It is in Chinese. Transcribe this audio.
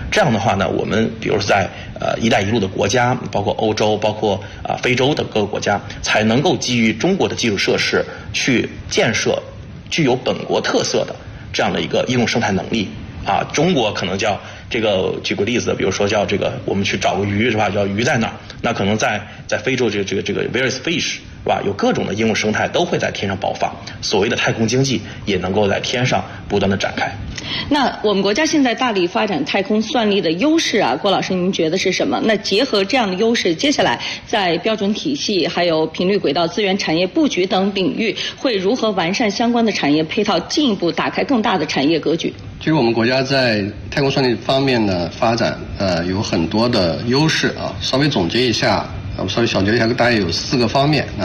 这样的话呢，我们比如在“一带一路”的国家，包括欧洲，包括非洲的各个国家，才能够基于中国的基础设施去建设具有本国特色的这样的一个应用生态能力。中国可能叫这个，举个例子，比如说叫这个，我们去找个鱼是吧？叫鱼在哪儿？那可能在非洲这个 various fish 是吧？有各种的应用生态都会在天上爆发，所谓的太空经济也能够在天上不断的展开。 那我们国家现在大力发展太空算力的优势啊，郭老师您觉得是什么？那结合这样的优势，接下来在标准体系、还有频率轨道资源产业布局等领域，会如何完善相关的产业配套，进一步打开更大的产业格局？ 其实我们国家在太空算力方面的发展，有很多的优势啊。稍微总结一下，稍微小结一下，大概有4个方面。